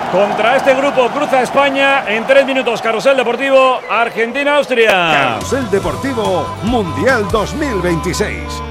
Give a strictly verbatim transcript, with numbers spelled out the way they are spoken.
Contra este grupo cruza España en tres minutos. Carrusel Deportivo, Argentina-Austria. Carrusel Deportivo Mundial dos mil veintiséis.